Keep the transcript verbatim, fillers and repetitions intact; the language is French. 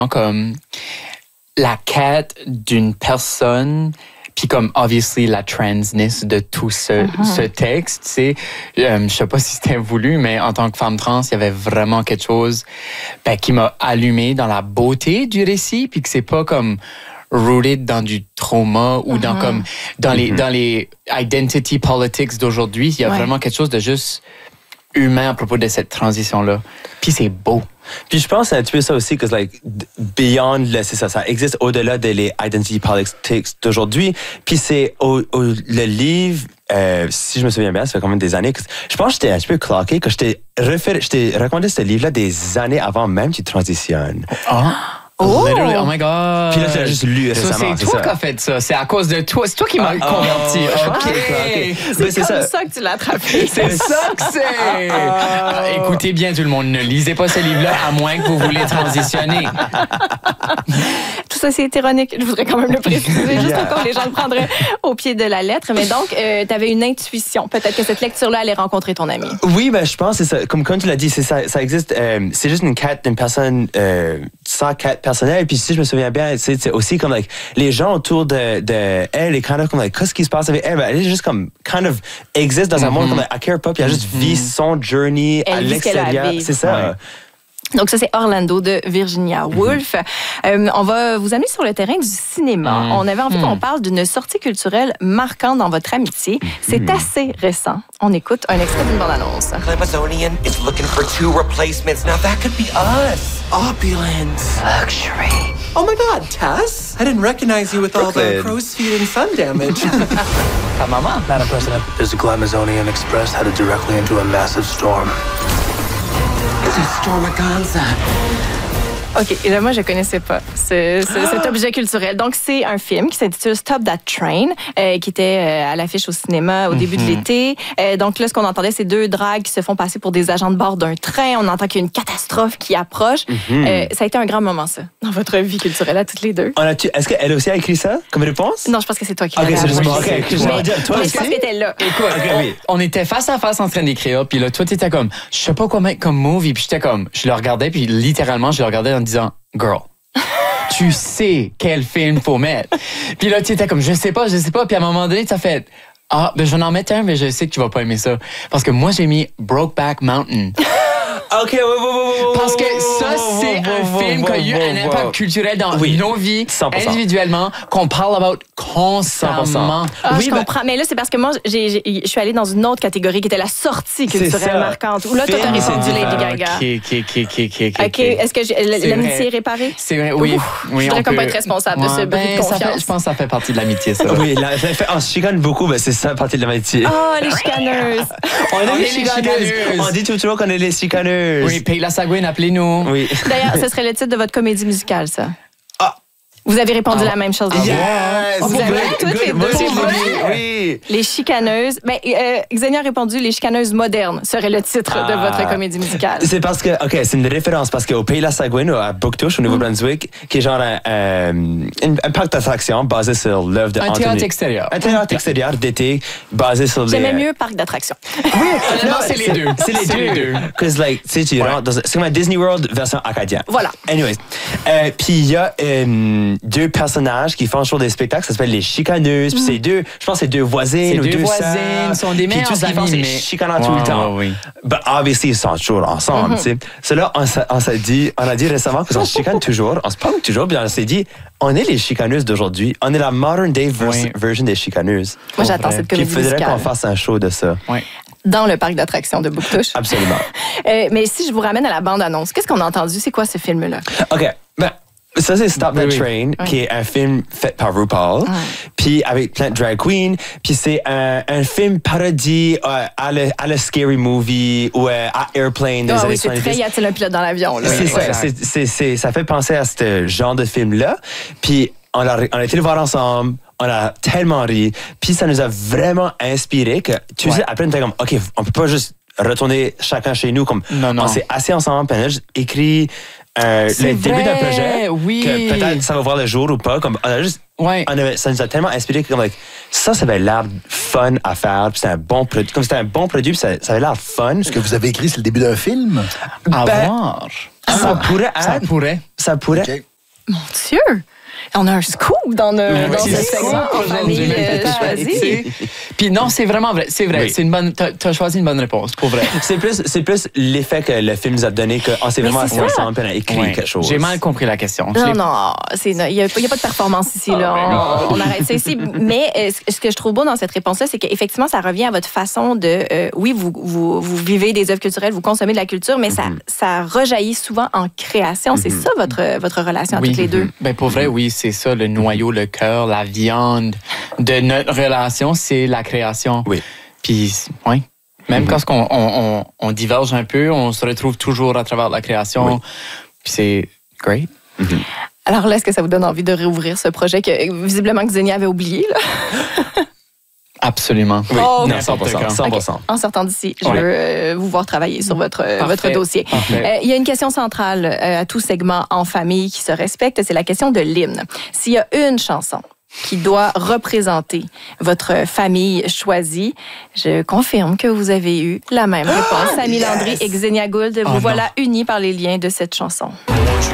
comme la quête d'une personne, puis comme obviously la transness de tout ce, uh-huh. ce texte, tu sais, euh, je sais pas si c'était voulu, mais en tant que femme trans, il y avait vraiment quelque chose ben, qui m'a allumé dans la beauté du récit, puis que c'est pas comme rooted dans du trauma ou uh-huh. dans comme dans les uh-huh. dans les identity politics d'aujourd'hui. Il y a ouais. vraiment quelque chose de juste humain à propos de cette transition-là. Puis c'est beau. Puis je pense que c'est un petit peu ça aussi, que like, beyond, le, c'est ça, ça existe au-delà des les identity politics d'aujourd'hui. Puis c'est au, au, le livre, euh, si je me souviens bien, ça fait quand même des années, que je pense que j'étais un petit peu cloqué, que je t'ai, référé, je t'ai recommandé ce livre-là des années avant même que tu transitionnes. Ah! Oh! Literally, oh my God! Puis là, tu l'as juste lu récemment. Ça, c'est, c'est toi qui as fait ça. C'est à cause de toi. C'est toi qui m'as ah, converti. Oh, OK, OK. okay. C'est, c'est comme ça. ça que tu l'as attrapé. C'est ça que c'est! Ah, écoutez bien, tout le monde, ne lisez pas ce livre-là à moins que vous voulez transitionner. Tout ça, c'est ironique. Je voudrais quand même le préciser, juste yeah. encore les gens le prendraient au pied de la lettre. Mais donc, euh, tu avais une intuition. Peut-être que cette lecture-là allait rencontrer ton ami. Oui, ben, je pense que c'est ça. Comme, comme tu l'as dit, c'est ça, ça existe. Euh, c'est juste une quête d'une personne euh, sans quête personnelle. Puis si je me souviens bien, c'est, c'est aussi comme like, les gens autour de, de elle et kind of comme like, qu'est-ce qui se passe avec elle? Ben, elle est juste comme kind of existe dans mm-hmm. un monde comme like, I care pas. Puis elle a juste mm-hmm. vit son journey elle à l'extérieur. C'est ça. Ouais. Donc ça, c'est Orlando de Virginia Woolf. Mm-hmm. Euh, on va vous amener sur le terrain du cinéma. Mm-hmm. On avait envie qu'on parle d'une sortie culturelle marquante dans votre amitié. C'est mm-hmm. assez récent. On écoute un extrait d'une bande-annonce. Glamazonian is looking for two replacements. Now that could be us. Opulence. Luxury. Oh my God, Tess? I didn't recognize you with Brooklyn. All the crow's feet and sun damage. Hi, Mama. Madam President, this Glamazonian Express headed directly into a massive storm. It's a stormaganza. OK, et là, moi, je connaissais pas ce, ce, cet objet culturel. Donc, c'est un film qui s'intitule Stop That Train, euh, qui était euh, à l'affiche au cinéma au mm-hmm. début de l'été. Euh, donc là, ce qu'on entendait, c'est deux dragues qui se font passer pour des agents de bord d'un train. On entend qu'il y a une catastrophe qui approche. Mm-hmm. Euh, ça a été un grand moment, ça, dans votre vie culturelle à toutes les deux. On a-tu, est-ce qu'elle aussi a écrit ça comme réponse? Non, je pense que c'est toi qui l'as écrit. OK, c'est juste moi. OK, mais, je vais dire, toi mais aussi? je pense que t'étais là. Écoute, okay, oui. on, on était face à face en train d'écrire, puis là, toi, t'étais comme, je sais pas quoi mettre comme movie, puis j'étais comme, je le regardais, puis littéralement, je le regardais en disant, girl, tu sais quel film faut mettre. Puis là, tu étais comme, je sais pas, je sais pas. Puis à un moment donné, tu as fait, ah, ben je vais en mettre un, mais je sais que tu vas pas aimer ça. Parce que moi, j'ai mis Brokeback Mountain. OK, ouais, ouais, ouais, parce que ça, c'est un film qui a eu un impact culturel dans oui, nos vies, cent pour cent individuellement, qu'on parle about constamment. Ah, oui, je ben, comprends. Mais là, c'est parce que moi, j'ai, j'ai, je suis allée dans une autre catégorie qui était la sortie culturelle marquante. Où là, toi, t'as répondu Lady Gaga. OK, OK, OK, OK, OK. OK, est-ce que j'ai, l'amitié est réparée? C'est vrai, oui. Ouf, oui je voudrais comme pas être responsable ouais, de ce ben, bris de confiance. Fait, je pense que ça fait partie de l'amitié, ça. Oui, là, ça fait, on se chicane beaucoup, mais c'est ça, partie de l'amitié. Oh, les chicaneuses. on est les chicaneuses. On dit toujours qu'on est les chicaneuses. Oui, paye la Sagouine, appelez-nous. Oui. D'ailleurs, ce serait le titre de votre comédie musicale, ça. Ah! Vous avez répondu ah. la même chose. Yes! Oh, vous avez toutes les deux. Oui. Les chicaneuses. Ben, euh, Xenia a répondu les chicaneuses modernes serait le titre ah. de votre comédie musicale. C'est parce que, OK, c'est une référence parce qu'au Pays de la Sagouine, à Bouctouche, au Nouveau-Brunswick, mm. qui est genre un, euh, un parc d'attractions basé sur l'œuvre de un Anthony. théâtre extérieur. Un théâtre extérieur d'été basé sur les... J'aimais mieux parc d'attractions. Oui, non, c'est les deux. C'est les deux. deux. Parce que, like, tu sais, tu ouais. rentres dans c'est comme un Disney World version acadien. Voilà. Anyways. Euh, puis il y a euh, deux personnages qui font toujours des spectacles, ça s'appelle les chicaneuses. Mm. Puis c'est deux, je pense que c'est deux voisines c'est ou deux, deux voisines, sont des meilleurs amis. Puis tout ce qu'ils font, c'est mais... chicanant wow, tout le temps. Oui. But obviously, ils sont toujours ensemble, mm-hmm. tu sais. Cela, on, on s'est dit, on a dit récemment qu'on se chicane toujours, on se parle toujours, puis on s'est dit, on est les chicaneuses d'aujourd'hui, on est la modern day vers- oui. version des chicaneuses. Moi, j'attends vrai. cette comédie musicale. Puis il faudrait qu'on fasse un show de ça. Oui. Dans le parc d'attractions de Bouctouche. Absolument. euh, mais si je vous ramène à la bande-annonce, qu'est-ce qu'on a entendu? C'est quoi ce film-là? OK. Ben, ça, c'est Stop That oui, Train, oui. qui est un film fait par RuPaul, oui. puis avec plein de drag queens, puis c'est un, un film parodie euh, à, le, à le Scary Movie ou euh, à Airplane des oh, années oui, c'est soixante-dix. très, y a-t-il un pilote dans l'avion? Là? C'est oui, ça, c'est, c'est, c'est, ça fait penser à ce genre de film-là, puis on a, on a été le voir ensemble, on a tellement ri, puis ça nous a vraiment inspiré que, tu ouais. sais, après on était comme, OK, on peut pas juste retourner chacun chez nous, comme non, non. on s'est assis ensemble, puis on a juste écrit euh, le vrai, début d'un projet, oui. que peut-être ça va voir le jour ou pas, comme on a juste, ouais. on avait, ça nous a tellement inspiré que comme, like, ça, ça avait l'air fun à faire, puis c'était un bon produit, comme c'était un bon produit, puis ça, ça avait l'air fun. Ce que vous avez écrit, c'est le début d'un film? À ben, voir. Ça ah, pourrait être. Ça pourrait. Ça pourrait. Okay. Mon Dieu! On a un scoop dans, nos, Oui, dans c'est ce segment en famille euh, choisie. Puis non, c'est vraiment vrai. C'est vrai. Oui. C'est une bonne. T'as, t'as choisi une bonne réponse, pour vrai. C'est plus, c'est plus l'effet que le film nous a donné qu'on oh, s'est Mais vraiment c'est assis ça. ensemble et on a écrit Ouais. quelque chose. J'ai mal compris la question. Je Non, l'ai- non, il n'y a, y a pas de performance ici. Là. On, on arrête ça ici. Mais euh, ce que je trouve beau dans cette réponse-là, c'est qu'effectivement, ça revient à votre façon de... Euh, oui, vous, vous, vous vivez des œuvres culturelles, vous consommez de la culture, mais ça, ça rejaillit souvent en création. C'est ça votre, votre relation à Oui. toutes les deux. Ben pour vrai, oui, c'est ça, le noyau, le cœur, la viande de notre relation, c'est la création. Oui. Puis, oui. Même quand on, on, on, on diverge un peu, on se retrouve toujours à travers la création. Oui. Puis c'est great. Alors là, est-ce que ça vous donne envie de réouvrir ce projet que visiblement Xenia avait oublié? Là? Absolument. Oui, Oh, non, ok. cent pour cent. cent pour cent. OK. En sortant d'ici, je Ouais. veux euh, vous voir travailler sur votre, euh, Parfait. votre dossier. Parfait. Euh, Il y a une question centrale euh, à tout segment en famille qui se respecte, c'est la question de l'hymne. S'il y a une chanson qui doit représenter votre famille choisie, je confirme que vous avez eu la même réponse. Samy Landry et Xenia Gould, vous Oh, voilà unis par les liens de cette chanson.